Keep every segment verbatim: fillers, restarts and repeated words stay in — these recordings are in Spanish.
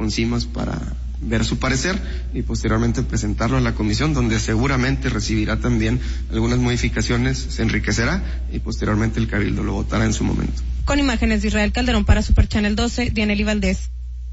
con CIMAS para ver su parecer y posteriormente presentarlo a la comisión, donde seguramente recibirá también algunas modificaciones, se enriquecerá y posteriormente el Cabildo lo votará en su momento. Con imágenes de Israel Calderón para Super Channel doce, Dianely Valdés.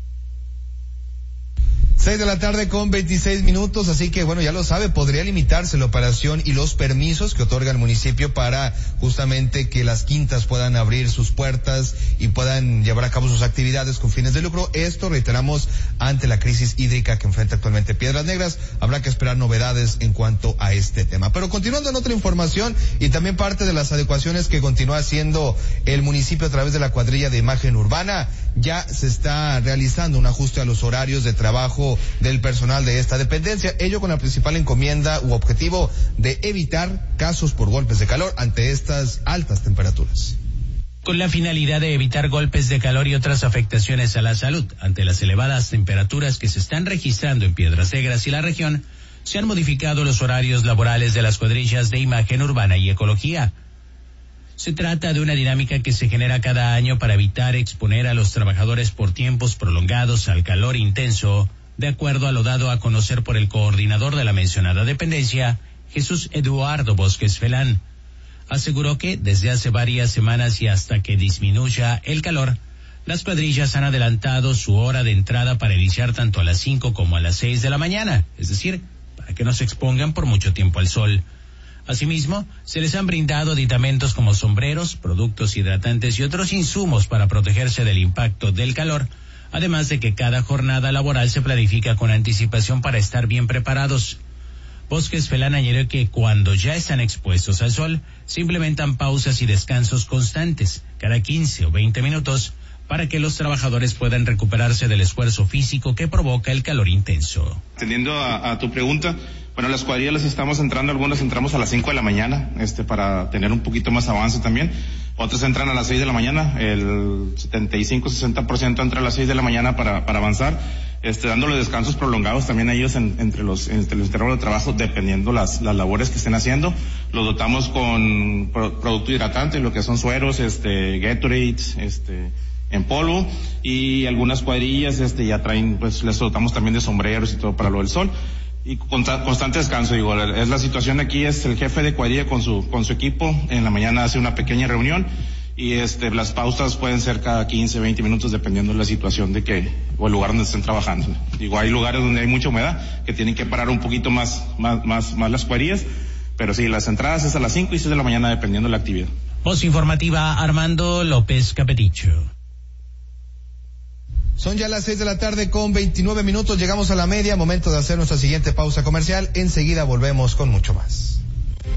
Seis de la tarde con veintiséis minutos, así que bueno, ya lo sabe, podría limitarse la operación y los permisos que otorga el municipio para justamente que las quintas puedan abrir sus puertas y puedan llevar a cabo sus actividades con fines de lucro. Esto, reiteramos, ante la crisis hídrica que enfrenta actualmente Piedras Negras. Habrá que esperar novedades en cuanto a este tema. Pero continuando en otra información y también parte de las adecuaciones que continúa haciendo el municipio a través de la cuadrilla de imagen urbana, ya se está realizando un ajuste a los horarios de trabajo del personal de esta dependencia, ello con la principal encomienda u objetivo de evitar casos por golpes de calor ante estas altas temperaturas. Con la finalidad de evitar golpes de calor y otras afectaciones a la salud ante las elevadas temperaturas que se están registrando en Piedras Negras y la región, se han modificado los horarios laborales de las cuadrillas de imagen urbana y ecología. Se trata de una dinámica que se genera cada año para evitar exponer a los trabajadores por tiempos prolongados al calor intenso, de acuerdo a lo dado a conocer por el coordinador de la mencionada dependencia, Jesús Eduardo Bosques Felán. Aseguró que desde hace varias semanas y hasta que disminuya el calor, las cuadrillas han adelantado su hora de entrada para iniciar tanto a las cinco como a las seis de la mañana, es decir, para que no se expongan por mucho tiempo al sol. Asimismo, se les han brindado aditamentos como sombreros, productos hidratantes y otros insumos para protegerse del impacto del calor, además de que cada jornada laboral se planifica con anticipación para estar bien preparados. Bosques Felán añadió que cuando ya están expuestos al sol, se implementan pausas y descansos constantes, cada quince o veinte minutos, para que los trabajadores puedan recuperarse del esfuerzo físico que provoca el calor intenso. Atendiendo a, a tu pregunta, bueno, las cuadrillas las estamos entrando, algunas entramos a las cinco de la mañana, este, para tener un poquito más avance también. Otras entran a las seis de la mañana, el setenta y cinco a sesenta por ciento entra a las seis de la mañana para, para avanzar, este, dándole descansos prolongados también a ellos en, entre los, entre los intervalos de trabajo, dependiendo las, las labores que estén haciendo. Los dotamos con pro, producto hidratante, lo que son sueros, este, Gatorade, este, en polvo, y algunas cuadrillas, este, ya traen, pues, les dotamos también de sombreros y todo para lo del sol. Y constante descanso, digo, es la situación aquí, es el jefe de cuadrilla con su, con su equipo, en la mañana hace una pequeña reunión, y este, las pausas pueden ser cada quince, veinte minutos, dependiendo de la situación de que, o el lugar donde estén trabajando. Digo, hay lugares donde hay mucha humedad, que tienen que parar un poquito más, más, más, más las cuadrillas, pero sí, las entradas es a las cinco y seis de la mañana, dependiendo de la actividad. Voz informativa, Armando López Capeticho. Son ya las seis de la tarde con veintinueve minutos, llegamos a la media, momento de hacer nuestra siguiente pausa comercial, enseguida volvemos con mucho más.